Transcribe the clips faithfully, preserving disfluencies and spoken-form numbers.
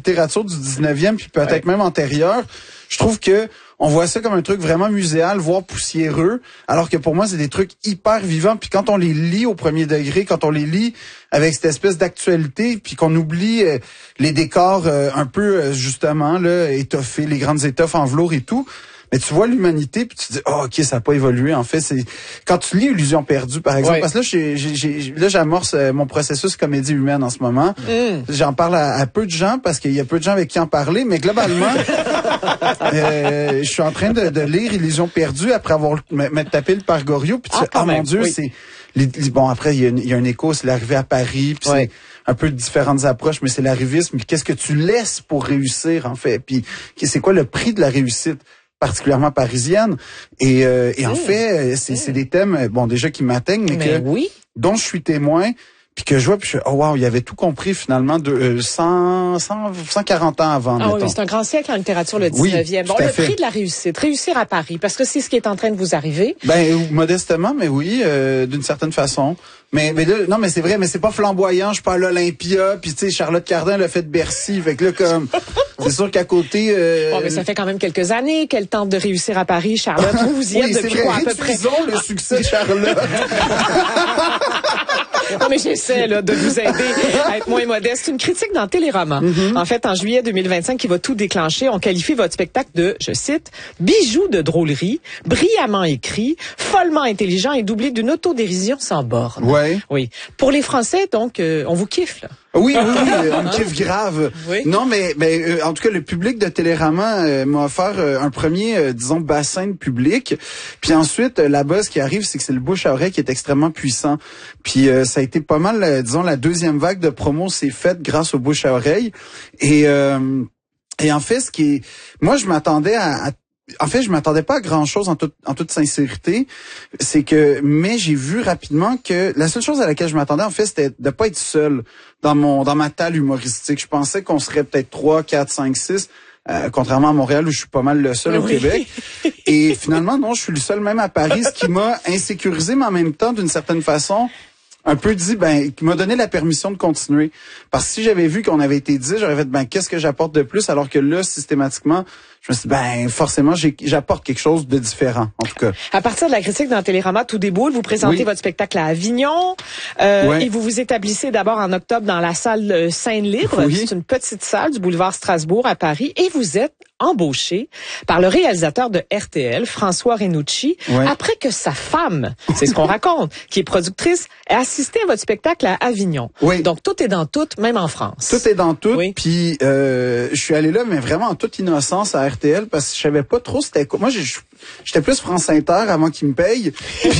littérature du dix-neuvième, puis peut-être ouais. même antérieure, je trouve que on voit ça comme un truc vraiment muséal, voire poussiéreux, alors que pour moi, c'est des trucs hyper vivants. Puis quand on les lit au premier degré, quand on les lit avec cette espèce d'actualité, puis qu'on oublie euh, les décors euh, un peu, euh, justement, là, étoffés, les grandes étoffes en velours et tout, mais tu vois l'humanité, puis tu te dis, oh, OK, ça n'a pas évolué. En fait, c'est quand tu lis Illusion perdue, par exemple, ouais. parce que là, j'ai, j'ai, là, j'amorce euh, mon processus comédie humaine en ce moment. Mm. J'en parle à, à peu de gens, parce qu'il y a peu de gens avec qui en parler, mais globalement... euh, je suis en train de, de lire Illusion perdue après avoir m'être tapé le par Goriot, puis tu ah, fais, oh mon Dieu, oui. c'est les, bon après il y, a il y a un écho, c'est l'arrivée à Paris, puis ouais. c'est un peu de différentes approches, mais c'est l'arrivisme. Puis qu'est-ce que tu laisses pour réussir en fait, puis c'est quoi le prix de la réussite, particulièrement parisienne, et, euh, et en mmh. fait c'est, mmh. c'est des thèmes bon déjà qui m'atteignent, mais, mais que oui. dont je suis témoin. Puis que je vois, puis je fais, oh wow, il avait tout compris finalement de euh, cent, cent, cent quarante ans avant. Ah oui, c'est un grand siècle en littérature, le dix-neuvième. Oui, bon, le fait. prix de la réussite, réussir à Paris, parce que c'est ce qui est en train de vous arriver. Ben modestement, mais oui, euh, d'une certaine façon. Mais mais là, non, mais c'est vrai, mais c'est pas flamboyant. Je suis pas à l'Olympia, puis tu sais, Charlotte Cardin l'a fait de Bercy, fait que là comme, c'est sûr qu'à côté. Euh... Oh, mais ça fait quand même quelques années qu'elle tente de réussir à Paris, Charlotte. Vous vous y êtes oui, depuis vrai, quoi à peu près? Le succès de Charlotte. Non, mais j'essaie là, de vous aider à être moins modeste. Une critique dans Télérama. Mm-hmm. En fait, en juillet deux mille vingt-cinq, qui va tout déclencher, on qualifie votre spectacle de, je cite, bijou de drôlerie, brillamment écrit, follement intelligent et doublé d'une autodérision sans borne. Ouais. Oui. Pour les Français, donc, euh, on vous kiffe, là. Oui, oui, oui, on me kiffe grave. Oui. Non, mais, mais euh, en tout cas, le public de Télérama euh, m'a offert euh, un premier, euh, disons, bassin de public. Puis ensuite, euh, là-bas, ce qui arrive, c'est que c'est le bouche à oreille qui est extrêmement puissant. Puis euh, ça a été pas mal, euh, disons, la deuxième vague de promo s'est faite grâce au bouche à oreille. Et euh, et en fait, ce qui est, moi, je m'attendais à, à En fait, je m'attendais pas à grand chose en toute, en toute sincérité. C'est que, mais j'ai vu rapidement que la seule chose à laquelle je m'attendais, en fait, c'était de pas être seul dans mon, dans ma talle humoristique. Je pensais qu'on serait peut-être trois, quatre, cinq, six, euh, contrairement à Montréal où je suis pas mal le seul oui. au Québec. Et finalement, non, je suis le seul même à Paris, ce qui m'a insécurisé, mais en même temps, d'une certaine façon, un peu dit, ben, qui m'a donné la permission de continuer. Parce que si j'avais vu qu'on avait été dix, j'aurais fait, ben, qu'est-ce que j'apporte de plus? Alors que là, systématiquement, je me suis dit, ben, forcément, j'ai, j'apporte quelque chose de différent, en tout cas. À partir de la critique dans Télérama, tout déboule. Vous présentez oui. votre spectacle à Avignon, euh, ouais. et vous vous établissez d'abord en octobre dans la salle Seine-Libre. Oui. C'est une petite salle du boulevard Strasbourg à Paris, et vous êtes embauché par le réalisateur de R T L, François Renucci, ouais. après que sa femme, c'est ce qu'on raconte, qui est productrice, ait assisté à votre spectacle à Avignon. Oui. Donc, tout est dans tout, même en France. Tout est dans tout, oui. puis euh, je suis allé là, mais vraiment en toute innocence à R T L, parce que je savais pas trop c'était quoi. Moi, j'ai, j'étais plus France Inter avant qu'ils me payent. Puis,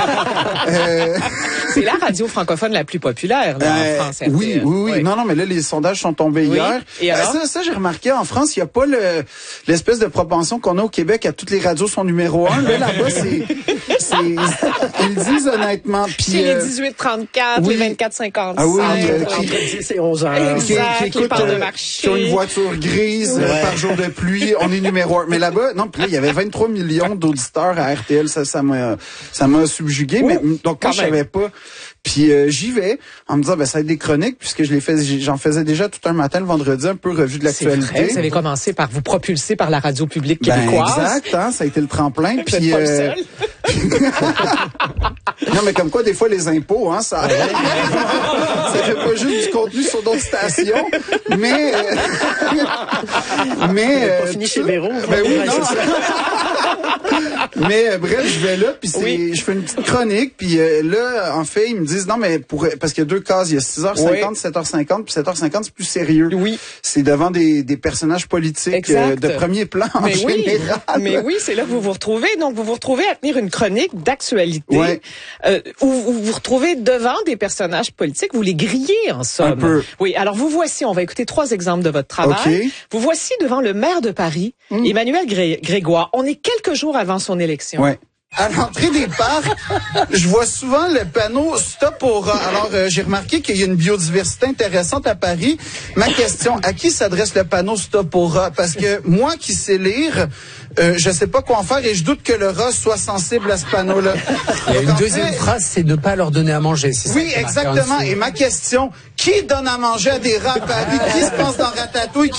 euh... C'est la radio francophone la plus populaire là, euh, en France. R T L. Oui, oui, oui, oui. Non, non, mais là, les sondages sont tombés oui. hier. Et alors? Euh, ça, ça j'ai remarqué, en France, il n'y a pas le l'espèce de propension qu'on a au Québec à toutes les radios sont numéro un. Là, là-bas, c'est, c'est ils le disent honnêtement. Puis, c'est euh, les dix-huit trente-quatre, oui. les vingt-quatre cinquante-cinq. Ah oui, euh, qui, qui, c'est onze heures. Exact, qui, qui écoute, euh, de marché. qui ont une voiture grise ouais. euh, par jour de pluie. On est numéro un. Mais là-bas, non, puis là, il y avait vingt-trois millions d'auditeurs à R T L. Ça, ça m'a, ça m'a subjugué. Ouh, mais donc, moi, je savais pas. Puis euh, j'y vais en me disant ben ça va être des chroniques puisque je les fais j'en faisais déjà tout un matin le vendredi un peu revue de l'actualité. C'est vrai, vous avez commencé par vous propulser par la radio publique québécoise. Ben, exact, hein, ça a été le tremplin. Vous puis êtes pas euh... le seul. Non mais comme quoi des fois les impôts hein ça ça fait pas juste du contenu sur d'autres stations mais euh... mais euh, pas fini chez Véro. Ben oui, non. Mais euh, bref, je vais là puis c'est oui. je fais une petite chronique puis euh, là en fait ils me disent non mais pour parce qu'il y a deux cases, il y a six heures cinquante, oui. sept heures cinquante puis sept heures cinquante c'est plus sérieux. Oui. C'est devant des des personnages politiques euh, de premier plan en mais oui. général. Mais oui, c'est là que vous vous retrouvez donc vous vous retrouvez à tenir une chronique d'actualité ouais. euh, où vous vous retrouvez devant des personnages politiques, vous les grillez en somme. Un peu. Oui, alors vous voici, on va écouter trois exemples de votre travail. Okay. Vous voici devant le maire de Paris, mmh. Emmanuel Gré- Grégoire. On est quelques jours avant son élection. Ouais. À l'entrée des parcs, je vois souvent le panneau Stop au rat. Alors, euh, j'ai remarqué qu'il y a une biodiversité intéressante à Paris. Ma question, à qui s'adresse le panneau Stop au rat? Parce que moi qui sais lire, euh, je sais pas quoi en faire et je doute que le rat soit sensible à ce panneau-là. Il y a une deuxième fait... phrase, c'est ne pas leur donner à manger. C'est oui, ça exactement. Et ma question, qui donne à manger à des rats à Paris? Qui se pense dans Ratatouille?